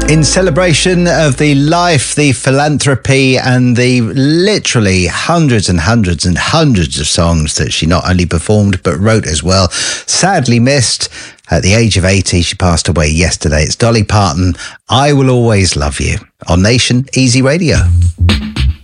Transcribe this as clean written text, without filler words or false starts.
In celebration of the life, the philanthropy, and the literally hundreds and hundreds and hundreds of songs that she not only performed but wrote as well. Sadly missed at the age of 80. She passed away yesterday. It's Dolly Parton. I Will Always Love You on Nation Easy Radio.